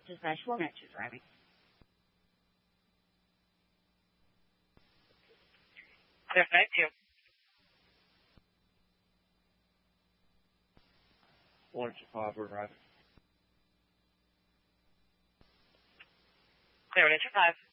Sexual nature driving. Clear, thank you. Orange 5, we're driving. Clear, nature 5.